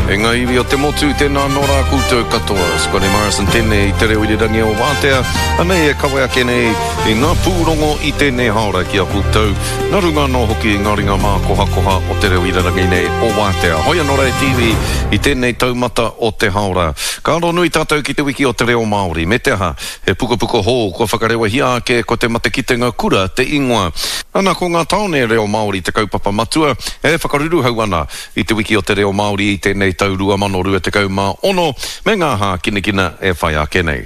E ngā iwi o te motu tēnā no rā koutou katoa. Scotty Morrison tēnei I te reo I rangi o Wātea. Anei e kawe ake nei I ngā pūrongo I tēnei haora ki a koutou. Nā runga no hoki ngā ringa mā koha o te reo I rangi nei o Wātea. Hoia no rei TV I tēnei taumata o te haora. Ka aro nui tātou ki te wiki o te reo Māori. Me te aha, he puka hō, ko whakarewa hia ake ko te matakitenga kura te ingoa. Ana ko ngā taone reo Māori te kaupapa matua, e whakaruru hau ana I te wiki o te reo Māori I tēnei tau 2016 me ngā hā kinekina e whai ake nei.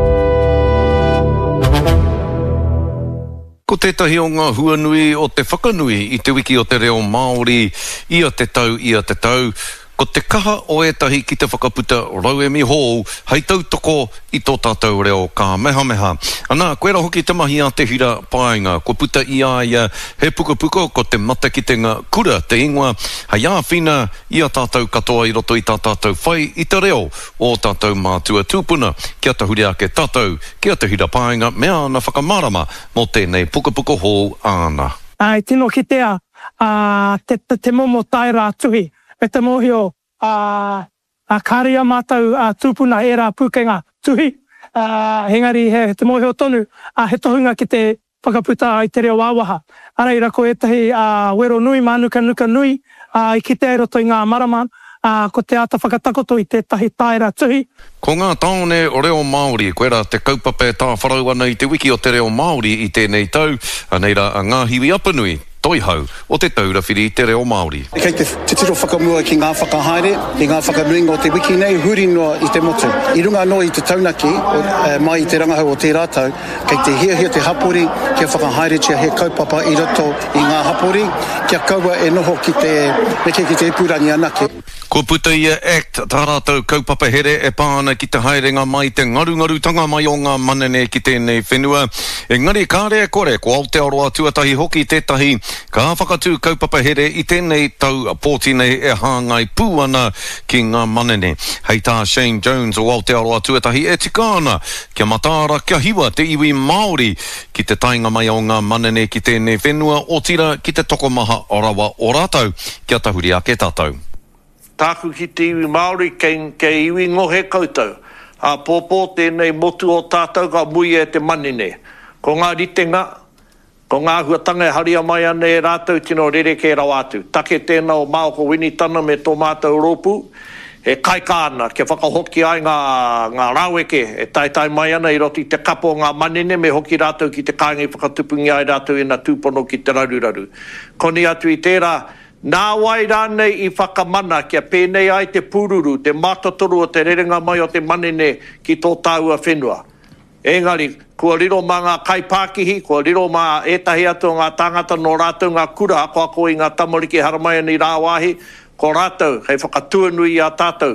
Ko tētahi o ngā huanui o te whakanui I te wiki o te reo Māori, ia te tau, ko te kaha o etahi ki te whakaputa rauemi hou, hei tautoko I tō tātou reo ka meha. Anā, koera hoki te mahi a te hira paenga, ko puta ia he puka ko te matakitenga kura te ingoa, hei āwhina ia tātou katoa I roto I tā tātou whai I te reo o tātou mātua tūpuna, kia te huri ake tātou, kia te hira paenga, mea ana whakamarama mō tēnei puka hou āna. Ai, tino ki tea, te momo tai rā tuhi. Me te mohio kāria mātou tūpuna e rā pūkenga tuhi. Hengari he te mohio tonu, he tohunga ki te whakaputa I te reo wāwaha. Areira ko etahi wero nui, mānuka nui, I ki te roto I ngā marama, ko te ata whakatakoto I tētahi taira tuhi. Ko ngā taone o reo Māori, koera te kaupapa tā wharau ana I te wiki o te reo Māori I tēnei tau, aneira a ngā hiwi apanui. Toihau o te taura whiri I te reo Māori. Kei te tiro whakamua ki ngā whakahaere, I ngā whakanuinga o te wiki nei, huri noa I te motu. I runga noa I te taunaki, mai I te rangahau o te rātau, kei te hia te hapori, kia whakahaere tia he kaupapa I roto I ngā hapori, kia kaua e noho ki te purangi anake. Ko puta ia act, tā rātou kaupapa here e pāna ki te haerenga mai te ngaru mai o ngā manene ki tēnei whenua. Engari kāre kore, ko Aotearoa tuatahi hoki tētahi, ka whakatū kaupapa here I tēnei tau pōti nei e hāngai pūana ki ngā manene. Hei tā Shane Jones o Aotearoa tuatahi e tika ana, kia mataara kia hiwa te iwi Māori ki te tainga mai o ngā manene ki tēnei whenua o tira ki te tokomaha o rawa o rātou, kia tahuri ake tātou. Tāku ki te iwi Māori kei iwi ngohe koutou. Pōpō tēnei motu o tātou ka mui e te manene. Ko ngā ritenga, ko ngā huatanga e haria mai ane e rātou tino rereke rau atu. Take tēnā o Māo ko Winitana me tō mātou rōpū, e kai kāna, ke whakahoki ai ngā rāweke, e tai mai ana I roti te kapo ngā manene me hoki rātou ki te kāngai whakatupungi ai rātou e nā tūpono ki te raruraru. Koni atu I tērā, nā wai rānei I whakamana kia pēnei ai te pūruru, te mātotoru o te rerenga mai o te manene ki tō tāua whenua. Engari, kua riro mā ngā kaipākihi, kua riro mā etahi atu ngā tāngata no rātou ngā kura, ako I ngā tamariki haramai ni rāwahi, ko rātou, hei whakatuanui I a tātou,